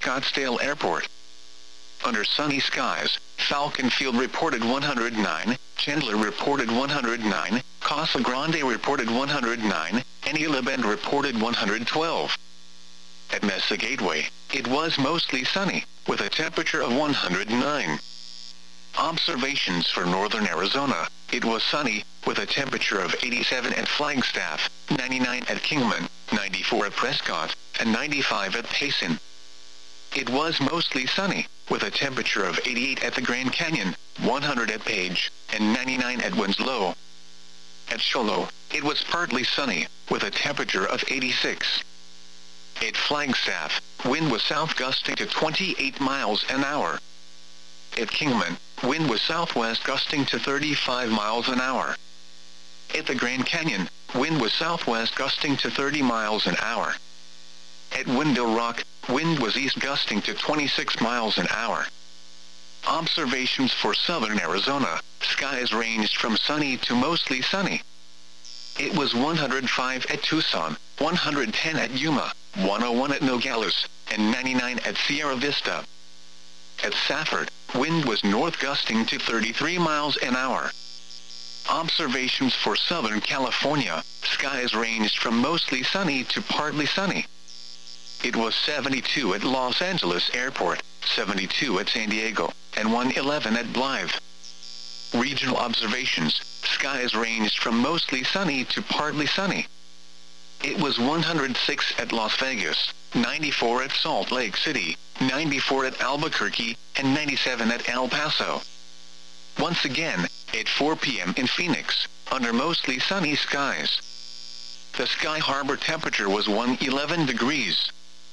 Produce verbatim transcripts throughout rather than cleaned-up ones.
Scottsdale Airport. Under sunny skies, Falcon Field reported one hundred nine, Chandler reported one hundred nine, Casa Grande reported one hundred nine, and Isla Bend reported one hundred twelve. At Mesa Gateway, it was mostly sunny, with a temperature of one hundred nine. Observations for northern Arizona, it was sunny, with a temperature of eighty-seven at Flagstaff, ninety-nine at Kingman, ninety-four at Prescott, and ninety-five at Payson. It was mostly sunny, with a temperature of eighty-eight at the Grand Canyon, one hundred at Page, and ninety-nine at Winslow. At Show Low, it was partly sunny, with a temperature of eighty-six. At Flagstaff, wind was south gusting to twenty-eight miles an hour. At Kingman, wind was southwest gusting to thirty-five miles an hour. At the Grand Canyon, wind was southwest gusting to thirty miles an hour. At Window Rock, wind was east gusting to twenty-six miles an hour. Observations for southern Arizona, skies ranged from sunny to mostly sunny. It was one hundred five at Tucson, one hundred ten at Yuma, one oh one at Nogales, and ninety-nine at Sierra Vista. At Safford, wind was north gusting to thirty-three miles an hour. Observations for Southern California, skies ranged from mostly sunny to partly sunny. It was seventy-two at Los Angeles Airport, seventy-two at San Diego, and one eleven at Blythe. Regional observations, skies ranged from mostly sunny to partly sunny. It was one hundred six at Las Vegas, ninety-four at Salt Lake City, ninety-four at Albuquerque, and ninety-seven at El Paso. Once again, at four p m in Phoenix, under mostly sunny skies. The Sky Harbor temperature was one hundred eleven degrees.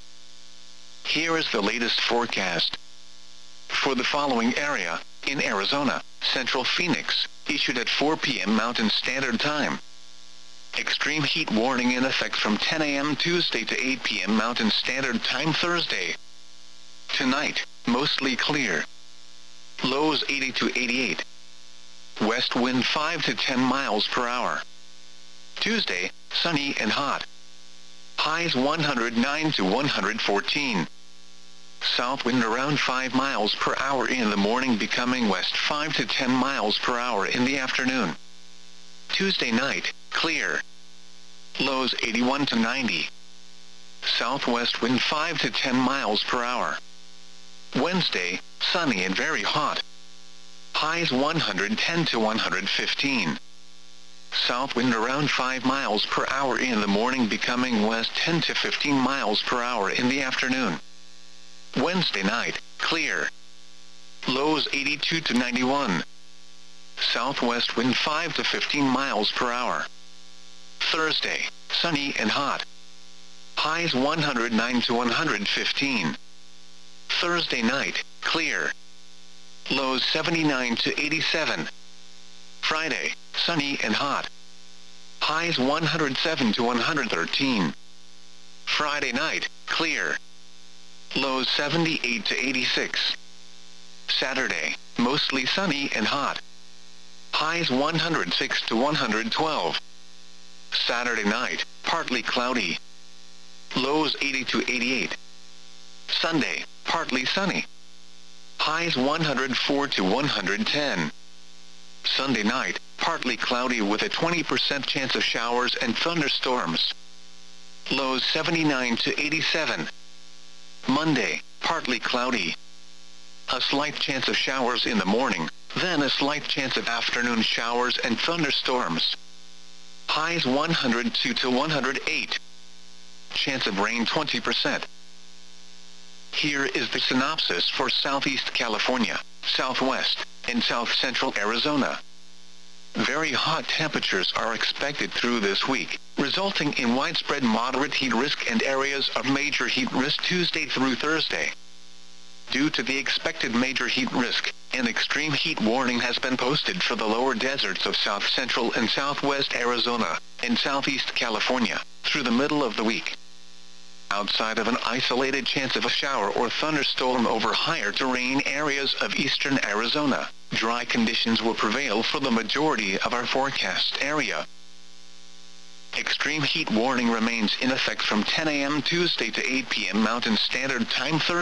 Here is the latest forecast. For the following area, in Arizona, Central Phoenix, issued at four p m Mountain Standard Time. Extreme heat warning in effect from ten a m Tuesday to eight p m Mountain Standard Time Thursday. Tonight, mostly clear. Lows eighty to eighty-eight. West wind five to ten miles per hour. Tuesday, sunny and hot. Highs one hundred nine to one hundred fourteen. South wind around five miles per hour in the morning, becoming west five to ten miles per hour in the afternoon. Tuesday night, clear. Lows eighty-one to ninety. Southwest wind five to ten miles per hour. Wednesday, sunny and very hot. Highs one hundred ten to one hundred fifteen. South wind around five miles per hour in the morning, becoming west ten to fifteen miles per hour in the afternoon. Wednesday night, clear. Lows eighty-two to ninety-one. Southwest wind five to fifteen miles per hour. Thursday, sunny and hot. Highs one hundred nine to one hundred fifteen. Thursday night, clear. Lows seventy-nine to eighty-seven. Friday, sunny and hot. Highs one hundred seven to one hundred thirteen. Friday night, clear. Lows seventy-eight to eighty-six. Saturday, mostly sunny and hot. Highs one hundred six to one hundred twelve. Saturday night, partly cloudy. Lows eighty to eighty-eight. Sunday, partly sunny. Highs one hundred four to one hundred ten. Sunday night, partly cloudy with a twenty percent chance of showers and thunderstorms. Lows seventy-nine to eighty-seven. Monday, partly cloudy. A slight chance of showers in the morning, then a slight chance of afternoon showers and thunderstorms. Highs one hundred two to one hundred eight. Chance of rain twenty percent. Here is the synopsis for Southeast California, Southwest, and South Central Arizona. Very hot temperatures are expected through this week, resulting in widespread moderate heat risk and areas of major heat risk Tuesday through Thursday. Due to the expected major heat risk, an extreme heat warning has been posted for the lower deserts of South Central and Southwest Arizona, and Southeast California, through the middle of the week. Outside of an isolated chance of a shower or thunderstorm over higher terrain areas of eastern Arizona, dry conditions will prevail for the majority of our forecast area. Extreme heat warning remains in effect from ten a m Tuesday to eight p m Mountain Standard Time Thursday.